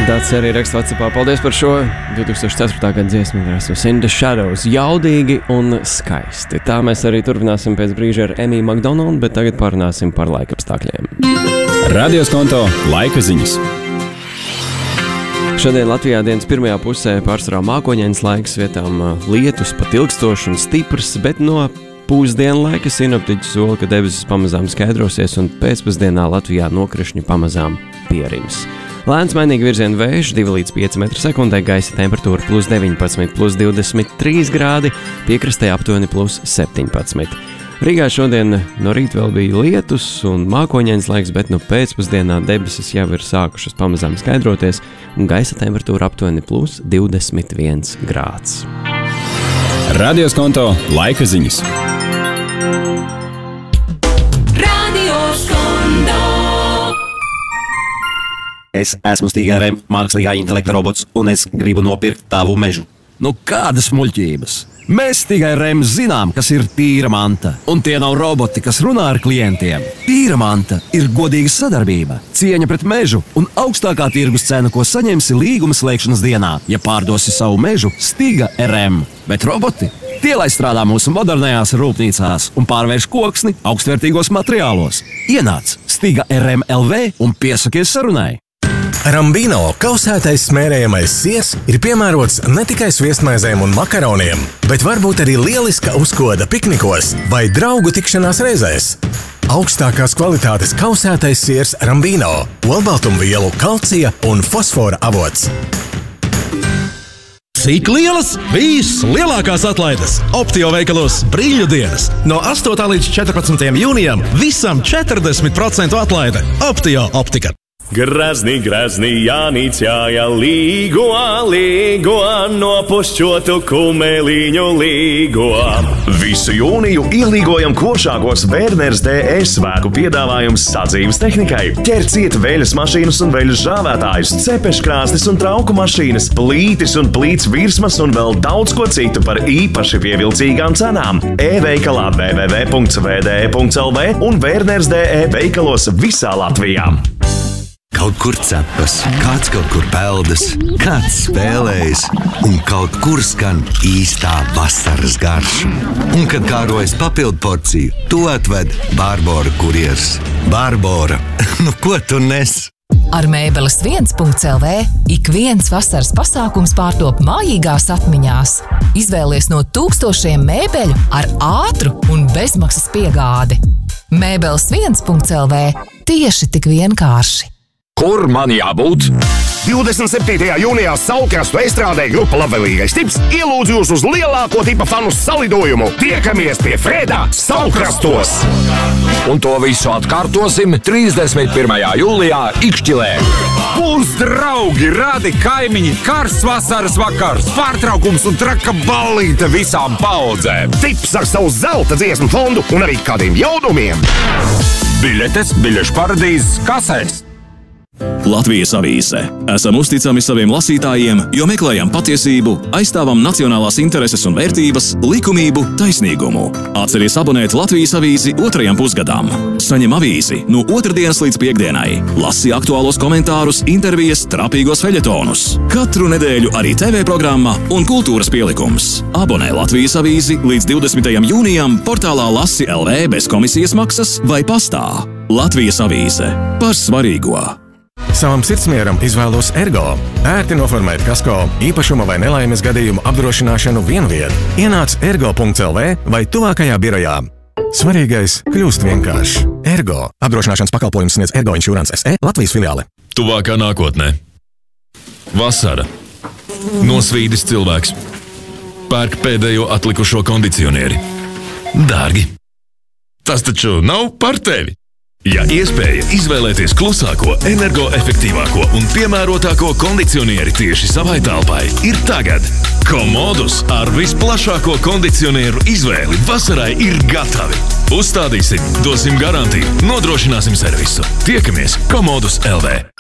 Tāds arī raksta WhatsAppā. Paldies par šo 2004. gada dziesmu. In the Shadows. Jaudīgi un skaisti. Tā mēs arī turpināsim pēc brīža ar Emiju Makdonaldu, bet tagad parunāsim par laikapstākļiem. Radios konto laika ziņas. Šodien Latvijā dienas pirmajā pusē pārsvarā mākoņains laiks, vietām lietus, pat ilgstošs un stiprs, bet no pūsdienu laika sinoptiķi sola, ka debesis pamazām skaidrosies un pēcpusdienā Latvijā nokrišņi pamazām pierims. Lēns mainīgi virziena vējš 2 līdz 5 m/sekundē, gaisa temperatūra +19, +23 grādi, piekrastē aptuveni +17. Rīgā šodien no rīta vēl bija lietus un mākoņains laiks, bet no pēcpusdienā debesis jau ir sākušas pamazām skaidroties un gaisa temperatūra aptuveni +21 grāds. Radios konto laika ziņas. Es esmu Stiga RM, mākslīgā intelekta robots, un es gribu nopirkt tavu mežu. Nu, kādas muļķības? Mēs Stiga RM zinām, kas ir tīra manta, un tie nav roboti, kas runā ar klientiem. Tīra manta ir godīga sadarbība, cieņa pret mežu un augstākā tirgus cena, ko saņemsi līguma slēgšanas dienā, ja pārdosi savu mežu Stiga RM. Bet roboti? Tie, lai strādā mūsu modernajās rūpnīcās un pārvērš koksni augstvērtīgos materiālos. Ienāc Stiga RM LV un piesakies sarunai. Rambino kausētais smērējamais siers ir piemērots ne tikai sviestmaizēm un makaroniem, bet varbūt arī lieliska uzkoda piknikos vai draugu tikšanās reizēs. Augstākās kvalitātes kausētais siers Rambino, olbaltumvielu, kalcija un fosfora avots. Cik lielas? Vislielākās atlaides Optio veikalos Brīļu dienas. No 8. līdz 14. jūnijam visam 40% atlaide. Optio optika. Grazni, Jānīts jāja līgo, no pušķotu kumeliņu līgo. Visu jūniju ielīgojam košākos Werners DE svēku piedāvājums sadzīves tehnikai. Ķerciet veļas mašīnas un veļas žāvētājus, cepeškrāsnes un trauku mašīnas, plītis un plīts virsmas un vēl daudz ko citu par īpaši pievilcīgām cenām. E-veikalā www.vde.lv un Werners DE veikalos visā Latvijā. Kaut kur cepas, kāds kaut kur peldas, kāds spēlējas, un kaut kur skan īstā vasaras garša. Un, kad kārojas papildu porciju, to atved Bārbora kurjers. Bārbora, nu ko tu nes? Ar mēbeles 1.lv ik viens vasaras pasākums pārtop mājīgās atmiņās. Izvēlies no tūkstošiem mēbeļu ar ātru un bezmaksas piegādi. Mēbeles 1.lv tieši tik vienkārši. Kur man jābūt? 27. jūnijā Saulkrastu estrādē grupa Labvēlīgais tips ielūdz jūs uz lielāko tipa fanu salidojumu. Tiekamies pie Fredā Saulkrastos! Un to visu atkārtosim 31. jūlijā Ikšķilē. Būs draugi, radi, kaimiņi, karsts vasaras vakars, pārtraukums un traka ballīte visām paudzēm. Tips ar savu zelta dziesmu fondu un arī kādiem jaunumiem. Biļetes biļešu paradīzes kasēs. Latvijas avīze. Esam uzticami saviem lasītājiem, jo meklējam patiesību, aizstāvam nacionālās intereses un vērtības, likumību, taisnīgumu. Atceries abonēt Latvijas avīzi 2. pusgadām. Saņem avīzi no otrdienas līdz piekdienai. Lasi aktuālos komentārus, intervijas, trapīgos feļetonus. Katru nedēļu arī TV programma un kultūras pielikums. Abonē Latvijas avīzi līdz 20. jūnijam portālā Lasi LV bez komisijas maksas vai pastā. Latvijas avīze. Par svarīgo. Savam sirdsmieram izvēlos Ergo. Ērti noformēt kasko, īpašuma vai nelaimes gadījumu apdrošināšanu vienviet. Ienāc ergo.lv vai tuvākajā birojā. Svarīgais kļūst vienkārši. Ergo. Apdrošināšanas pakalpojums sniedz Ergo Insurance SE Latvijas filiāle. Tuvākā nākotnē. Vasara. Nosvīdis cilvēks. Pērk pēdējo atlikušo kondicionieri. Dārgi. Tas taču nav par tevi. Ja iespēja izvēlēties klusāko, energoefektīvāko un piemērotāko kondicionieri tieši savai telpai, ir tagad. Komodus ar visplašāko kondicionieru izvēli vasarai ir gatavi. Uzstādīsim, dosim garantiju, nodrošināsim servisu. Tiekamies Komodus LV.